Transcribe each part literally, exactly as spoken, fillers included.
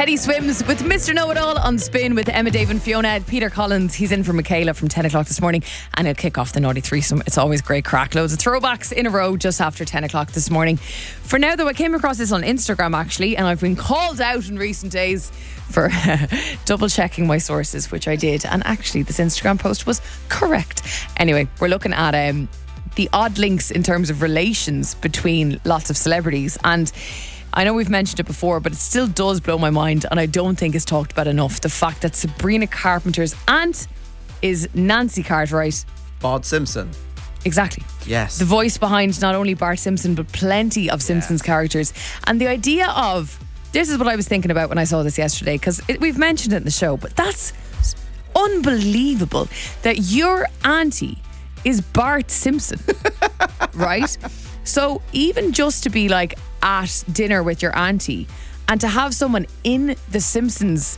Teddy Swims with Mister Know-It-All on Spin with Emma, Dave and Fiona. Peter Collins, he's in for Michaela from ten o'clock this morning, and he'll kick off the Naughty Threesome. It's always great crack. Loads of throwbacks in a row just after ten o'clock this morning. For now though, I came across this on Instagram actually, and I've been called out in recent days for double checking my sources, which I did, and actually this Instagram post was correct. Anyway, we're looking at um, the odd links in terms of relations between lots of celebrities, and I know we've mentioned it before, but it still does blow my mind, and I don't think it's talked about enough. The fact that Sabrina Carpenter's aunt is Nancy Cartwright. Bart Simpson. Exactly. Yes. The voice behind not only Bart Simpson, but plenty of Simpsons yeah. characters. And the idea of, this is what I was thinking about when I saw this yesterday, because we've mentioned it in the show, but that's unbelievable that your auntie is Bart Simpson, right? So even just to be like at dinner with your auntie and to have someone in the Simpsons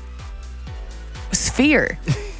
sphere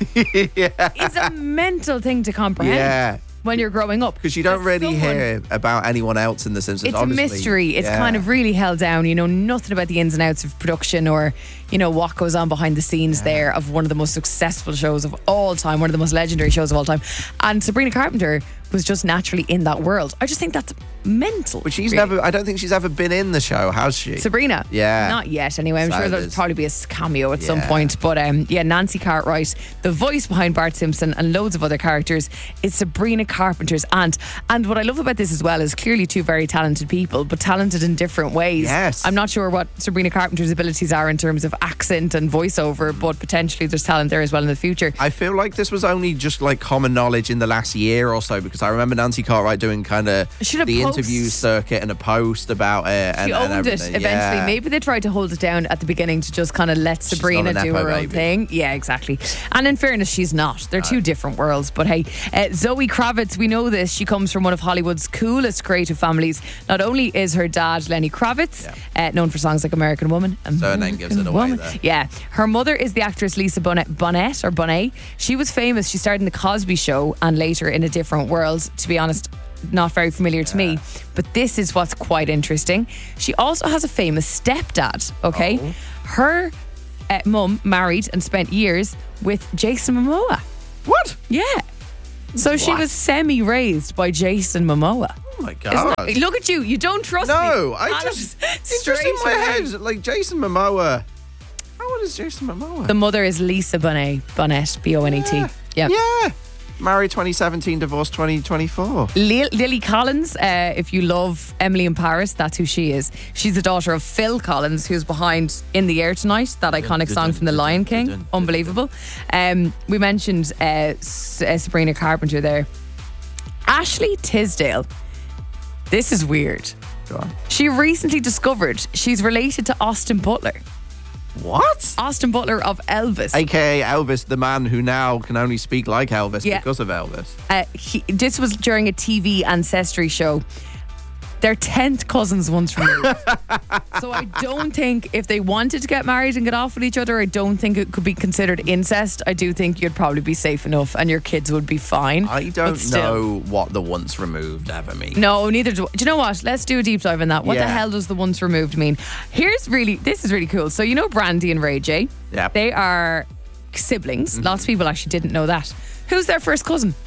yeah. is a mental thing to comprehend. Yeah. When you're growing up. Because you don't It's really someone, hear about anyone else in The Simpsons, It's obviously. a mystery. It's yeah. kind of really held down. You know nothing about the ins and outs of production or, you know, what goes on behind the scenes yeah. there of one of the most successful shows of all time, one of the most legendary shows of all time. And Sabrina Carpenter was just naturally in that world. I just think that's mental. But she's really. never, I don't think she's ever been in the show, has she? Sabrina? Yeah. Not yet, anyway. I'm sure there'll probably be a cameo at yeah. some point. But um, yeah, Nancy Cartwright, the voice behind Bart Simpson and loads of other characters, is Sabrina Carpenter's aunt. And what I love about this as well is clearly two very talented people, but talented in different ways. Yes. I'm not sure what Sabrina Carpenter's abilities are in terms of accent and voiceover, but potentially there's talent there as well in the future. I feel like this was only just like common knowledge in the last year or so, because I remember Nancy Cartwright doing kind of the post. interview circuit and a post about it. And, she and owned it everything. eventually. Yeah. Maybe they tried to hold it down at the beginning to just kind of let Sabrina not an do Nepo her own baby. thing. Yeah, exactly. And in fairness, she's not. They're No. two different worlds. But hey, uh, Zoe Kravitz, we know this. She comes from one of Hollywood's coolest creative families. Not only is her dad Lenny Kravitz, yeah. uh, known for songs like American Woman. Surname gives it away Woman. there. Yeah. Her mother is the actress Lisa Bonet, Bonet or Bonet. She was famous. She started in The Cosby Show and later in A Different World. To be honest, not very familiar to yeah. me, but this is what's quite interesting. She also has a famous stepdad, okay? Oh. Her uh, mum married and spent years with Jason Momoa. What? Yeah. So What? she was semi-raised by Jason Momoa. Oh my Isn't God. that- look at you, you don't trust me. No, I Alex, just, it's straight just in my away. head. Like Jason Momoa. How old is Jason Momoa? The mother is Lisa Bonet, Bonet, B O N E T. Yeah. Yeah. Yeah. Married twenty seventeen, divorced twenty twenty-four. Lil- Lily Collins, uh, if you love Emily in Paris, that's who she is. She's the daughter of Phil Collins, who's behind In the Air Tonight, that iconic song from The Lion King. Unbelievable. Um, we mentioned uh, S- uh, Sabrina Carpenter there. Ashley Tisdale. This is weird. Go on. She recently discovered she's related to Austin Butler. What? Austin Butler of Elvis. A K A Elvis, the man who now can only speak like Elvis Yeah. because of Elvis. Uh, he, this was during a T V ancestry show. They're tenth cousins once removed. So I don't think if they wanted to get married and get off with each other, I don't think it could be considered incest. I do think you'd probably be safe enough and your kids would be fine. I But don't still. know what the once removed ever means. No, neither do. Do you know what? Let's do a deep dive on that. What Yeah. the hell does the once removed mean? Here's really, this is really cool. So you know Brandy and Ray J? Yep. They are siblings. Mm-hmm. Lots of people actually didn't know that. Who's their first cousin?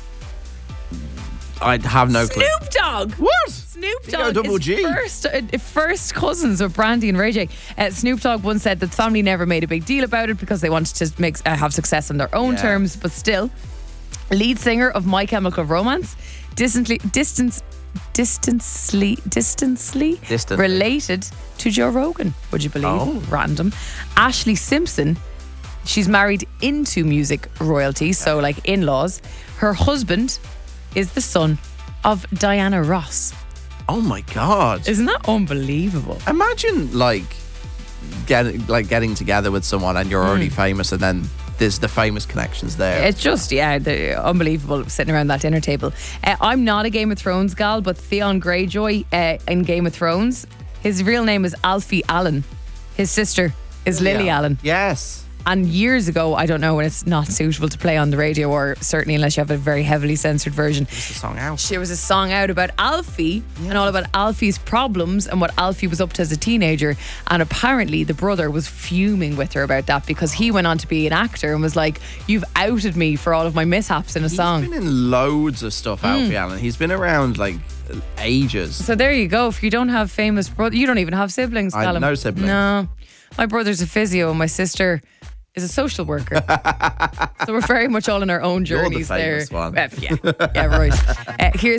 I have no clue. Snoop Dogg. What? Snoop Big O Dogg double is G. first, uh, first cousins of Brandy and Ray J. Uh, Snoop Dogg once said that the family never made a big deal about it because they wanted to make uh, have success on their own Yeah. terms, but still, lead singer of My Chemical Romance, distantly, distance, distantly, distantly, Distantly. related to Joe Rogan. Would you believe? Oh. Random. Ashley Simpson. She's married into music royalty, so like in-laws. Her husband is the son of Diana Ross. Oh my God. Isn't that unbelievable? Imagine like getting like getting together with someone and you're already famous, and then there's the famous connections there. It's just, yeah, they're unbelievable sitting around that dinner table. Uh, I'm not a Game of Thrones gal, but Theon Greyjoy uh, in Game of Thrones, his real name is Alfie Allen. His sister is Lily Yeah. Allen. Yes. and years ago, I don't know when it's not suitable to play on the radio, or certainly unless you have a very heavily censored version. What's the song out? There was a song out about Alfie yeah. and all about Alfie's problems and what Alfie was up to as a teenager. And apparently the brother was fuming with her about that because he went on to be an actor and was like, you've outed me for all of my mishaps in a He's song. He's been in loads of stuff, Alfie mm. Allen. He's been around like ages. So there you go. If you don't have famous brothers, you don't even have siblings, I have no siblings. No. My brother's a physio and my sister is a social worker. So we're very much all in our own journeys You're the famous there. One. Uh, yeah, yeah, right. Uh, here's